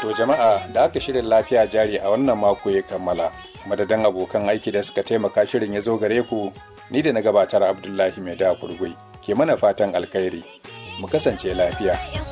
To jama'a, da aka shirin lafiya jari a wannan mako ya kammala. Madadin abokan aiki da suka taimaka shirin ya zo gare ku, ni da na gabatar Abdullahi Mai da Kurgui ke mana fatan alkhairi. Mu kasance lafiya.